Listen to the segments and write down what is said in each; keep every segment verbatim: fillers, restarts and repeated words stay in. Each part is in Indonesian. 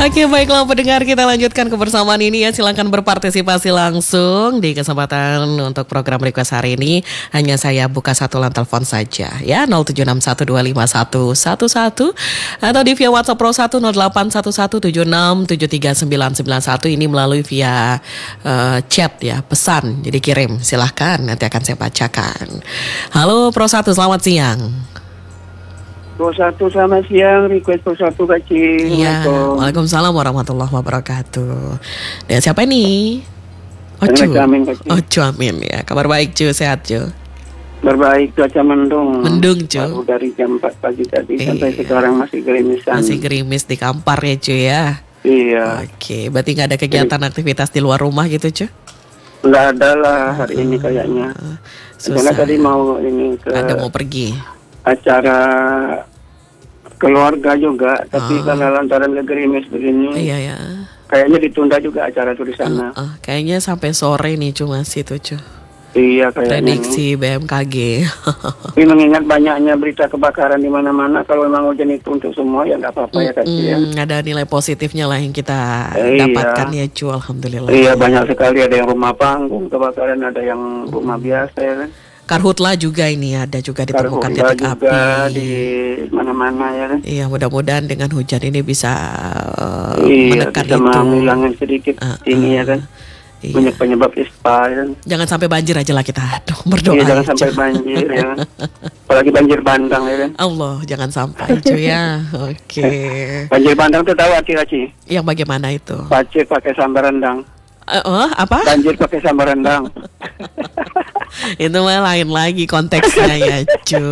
Oke, baiklah pendengar, kita lanjutkan kebersamaan ini ya. Silakan berpartisipasi langsung di kesempatan untuk program request hari ini. Hanya saya buka satu line telepon saja ya, nol tujuh enam satu dua lima satu satu satu atau di via WhatsApp Pro satu nol delapan satu satu tujuh enam tujuh tiga sembilan sembilan satu. Ini melalui via uh, chat ya, pesan. Jadi kirim, silahkan, nanti akan saya bacakan. Halo Pro satu, selamat siang. Pro satu selamat siang, request Pro satu Kak Ci. Iya, waalaikumsalam warahmatullahi wabarakatuh. Dan siapa ini? Ocu. Ocu Amin ya. Kabar baik Cu, sehat Cu? Berbaik, cuaca mendung. Mendung Cu. Baru dari jam empat pagi tadi eh, sampai sekarang masih gerimisan. Masih gerimis di Kampar ya Cu ya? Iya. Oke, berarti gak ada kegiatan Jadi, aktivitas di luar rumah gitu Cu? Nggak ada lah hari uh, ini kayaknya. Karena tadi mau ini ke... Ada mau pergi? Acara keluarga juga, tapi oh. karena lantaran gerimis begini, iya ya. Kayaknya ditunda juga acara tuh di sana. Uh, uh, kayaknya sampai sore nih cuma situ Cu. Iya kayaknya. Prediksi B M K G. Tapi mengingat banyaknya berita kebakaran di mana-mana, kalau memang hujan itu untuk semua ya nggak apa-apa ya Kak Ci ya. Ada nilai positifnya lah yang kita eh, dapatkan iya. ya Cu, alhamdulillah. Iya banyak sekali, ada yang rumah panggung kebakaran, ada yang rumah biasa ya kan. Karhutla juga ini ada juga ditemukan titik api di mana-mana ya kan. Iya, mudah-mudahan dengan hujan ini bisa uh, iya, menekan bisa itu. menghilangkan sedikit uh, ini uh, ya kan. Iya. Banyak penyebab ispa ya kan. Jangan sampai banjir aja lah kita Aduh, berdoa. Iya, jangan sampai banjir ya kan. Apalagi banjir bandang ya kan. Allah, jangan sampai Cu ya. Oke. Okay. Banjir bandang tuh tahu hati-hati. Yang bagaimana itu? Pacik pakai sambal rendang. Uh, uh, apa? Banjir pakai sambal rendang. Itu mah lain lagi konteksnya ya Cu.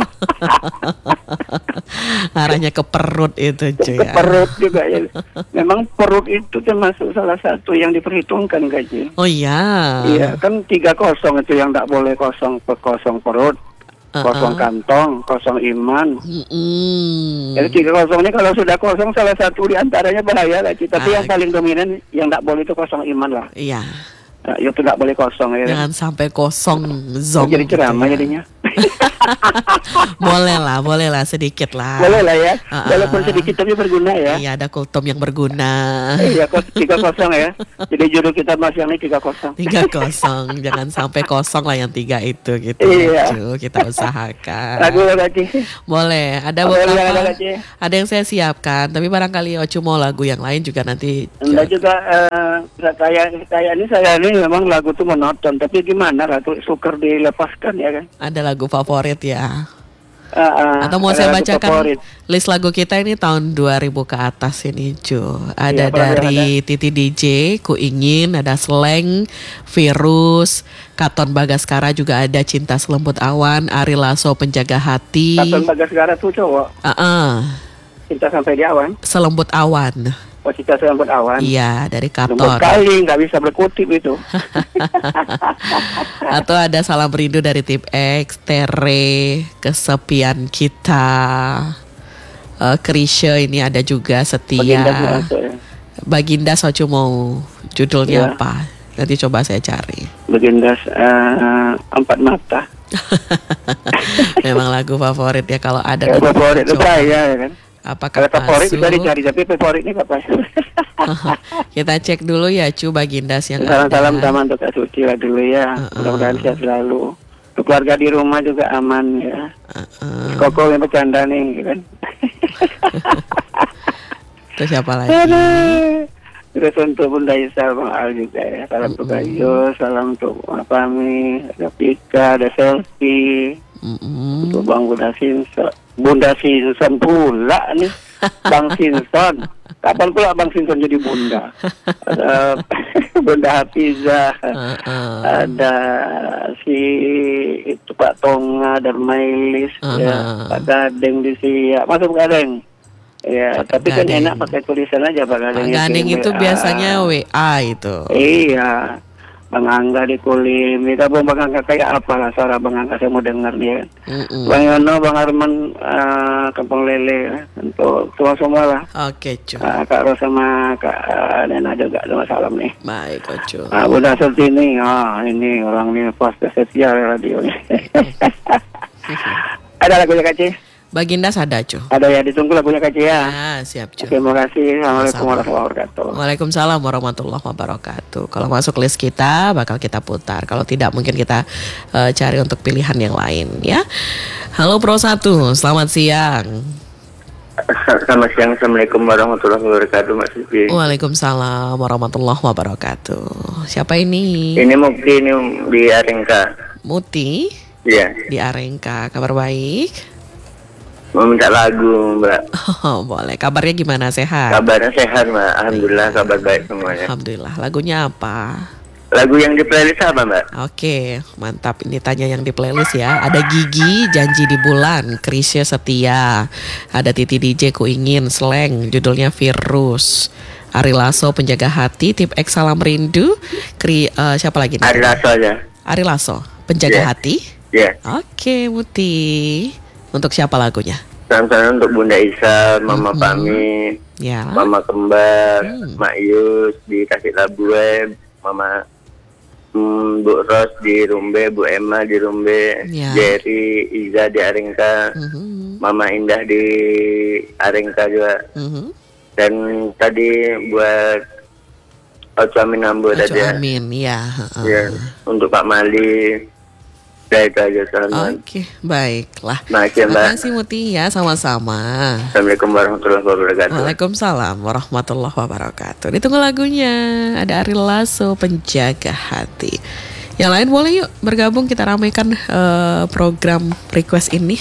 Arahnya ke perut itu Cu ya. Ke perut juga ya. Memang perut itu termasuk salah satu yang diperhitungkan Kak. Oh iya. Iya kan tiga kosong itu yang tak boleh, kosong kosong perut, uh-uh. kosong kantong, kosong iman. Mm-mm. Jadi tiga kosong ini kalau sudah kosong salah satu diantaranya bahaya Kak. Tapi ah, yang paling dominan yang tak boleh itu kosong iman lah. Iya. Nah, itu tidak boleh kosong ya. Jangan sampai kosong zong. Jadi ceramah gitu ya. Jadinya. Boleh lah, boleh lah sedikit lah. Boleh lah ya. Uh-uh. Walaupun sedikit tapi berguna ya. Iya, ada kultum yang berguna. Iya, tiga kosong ya. Jadi judul kita mas yang ini tiga kosong. Tiga kosong, jangan sampai kosong lah yang tiga itu gitu. Iya. Ya, kita usahakan. Lagu lagi. Boleh, ada beberapa. Ada, ada yang saya siapkan, tapi barangkali Ocu mau lagu yang lain juga nanti. Anda juga uh, kayak kayak ini saya ini memang lagu tuh monoton, tapi gimana lagu suker dilepaskan ya kan? Ada lagu favorit ya. Uh, uh, Atau mau saya bacakan favorit. List lagu kita ini tahun dua ribu ke atas ini Cu. Ada ya, dari ada. Titi D J, Ku Ingin, ada Slang, Virus, Katon Bagaskara juga ada, Cinta Selembut Awan, Ari Lasso Penjaga Hati. Katon Bagaskara tuh cowok. Uh-uh. Cinta Sampai di Awan. Selembut Awan. Oh, Cinta Selembut Awan. Iya, dari Katon. Lembut kali, nggak bisa berkutip itu. Atau ada Salam Rindu dari Tip X, Tere, Kesepian Kita, uh, Krisya ini ada juga, Setia. Baginda masuk, ya. Baginda Socu mau judulnya ya. Apa? Nanti coba saya cari. Baginda uh, Empat Mata. Memang lagu favorit ya kalau ada. Ya, favorit itu saya ya kan. Apakah kalau favorit bisa dicari, tapi favorit ini apa? Kita cek dulu ya Cu, Bagindas yang salam-salam sama untuk Kak Suci lah dulu ya. Uh-uh. Mudah-mudahan sehat selalu. Untuk keluarga di rumah juga aman ya. Uh-uh. Koko yang bercanda nih kan. Terus siapa lagi? Terus untuk Bunda Isa, Bang Al juga ya. Salam untuk uh-uh. Ayo, salam untuk apa nih? Ada Pika, ada Selfie. Uh-uh. Untuk Bang Bunda Sinso. Bunda Sinson pula nih, Bang Sinson. Kapan pula Bang Sinson jadi bunda? Ada Bunda Hafiza, uh, uh. ada si itu Pak Tonga, ada Mailis, uh, ya, Pak Gadeng di Siak, masuk Gadeng. Ya, Pak tapi Gadeng. Kan enak pakai tulisan aja Pak Gadeng. Pak Gadeng itu W A. Biasanya W A itu. Iya. Bang Angga di Kulim, kita Bang Angga kayak apa lah suara Bang Angga, saya mau dengar dia. Mm-mm. Bang Yono, Bang Arman, uh, Kampung Lele, untuk semua-semua lah. Oke, Cu. Uh, Kak Ros sama Kak uh, Nena juga, sama salam nih. Baik, Cu. Uh, Bunda Sertini, ah ini orang ini pasti setia radio nih. Ada lagunya Kak Ci? Baginda Sadacu. Ada ya, ditunggu lagunya Kak Cia. Ah, siap cu. Terima kasih. Assalamualaikum Sama-sama. warahmatullahi wabarakatuh. Waalaikumsalam warahmatullahi wabarakatuh. Kalau masuk list kita bakal kita putar. Kalau tidak mungkin kita eh, cari untuk pilihan yang lain ya. Halo Pro satu, selamat siang. Selamat siang. Assalamualaikum warahmatullahi wabarakatuh, Mas Sufi. Waalaikumsalam warahmatullahi wabarakatuh. Siapa ini? Ini Mukti, ini di Arengka. Muti Iya. di Arengka. Kabar baik? Mau minta lagu, Mbak. Oh, boleh. Kabarnya gimana? Sehat? Kabarnya sehat, Mbak. Alhamdulillah, kabar baik semuanya. Alhamdulillah. Lagunya apa? Lagu yang di playlist apa, Mbak? Oke, mantap. Ini tanya yang di playlist ya. Ada Gigi, Janji di Bulan, Krisya Setia. Ada Titi D J, Ku Ingin, Slang, judulnya Virus. Ari Lasso, Penjaga Hati, Tip X Salam Rindu. Kri, eh, siapa lagi nih? Ari Lasso aja. Ari Lasso, Penjaga Yeah. Hati. Iya. Oke, Muti. Untuk siapa lagunya? Salam-salam untuk Bunda Isa, Mama Mhm. Pami, Ya. Mama Kembar, Hmm. Mak Yus di Tasik Labuan, Mama hmm, Bu Ros di Rumbe, Bu Emma di Rumbe, Ya. Jerry, Iza di Arengka, Mhm. Mama Indah di Arengka juga. Mhm. Dan tadi buat Ocho Amin Ambo Acu tadi ya. Amin, ya. heeh. Ya, untuk Pak Mali. Saya itu aja salam. Oke, baiklah. Makasih, Terima Mbak. kasih Muti ya, sama-sama. Assalamualaikum warahmatullahi wabarakatuh. Waalaikumsalam warahmatullahi wabarakatuh. Ditunggu lagunya. Ada Ari Lasso, Penjaga Hati. Yang lain boleh yuk bergabung, kita ramaikan eh, program request ini.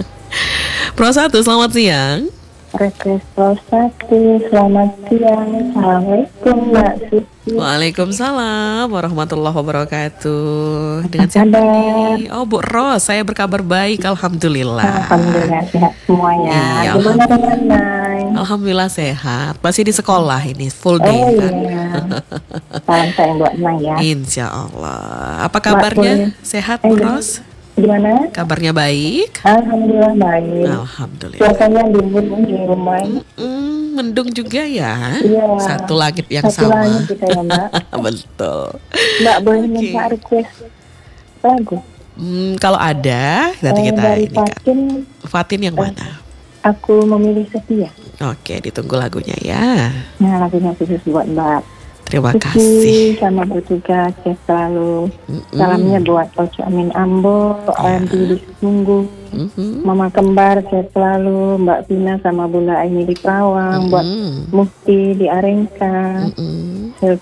Pro satu, selamat siang. Request Pro satu, selamat siang. Assalamualaikum Mbak Suci. Waalaikumsalam warahmatullahi wabarakatuh. Dengan siapa kabar? nih? Oh, Bu Ros, saya berkabar baik, alhamdulillah. Alhamdulillah sehat semuanya. Iya, Gimana dengan Nay? Alhamdulillah sehat. Masih di sekolah ini, full day Oh kan? iya. Salam sayang buat Nay ya. Insya Allah. Apa kabarnya? boleh. Sehat, Eh, Bu Ros? Gimana? Kabarnya baik? Alhamdulillah baik. Alhamdulillah. Cuacanya dingin di rumah. Mm, mendung juga ya. Iya. Satu langit yang Satu sama. langit kita ya Mbak. Betul. Mbak boleh Oke. minta request lagu? Hmm, kalau ada, nanti Eh, kita dari ini kan. Fatin, Fatin yang mana? aku memilih setia. Oke, ditunggu lagunya ya. Nah lagunya khusus buat Mbak Terima Suci kasih. sama bertugas sehat selalu. Mm-mm. Salamnya buat Oce Amin Ambo, Andi di Sungguh, Mhm. Mama Kembar sehat selalu, Mbak Vina sama Bunda Aini di Kerawang, buat Mm-mm. Mufti di Arengka, Mm-mm. sehat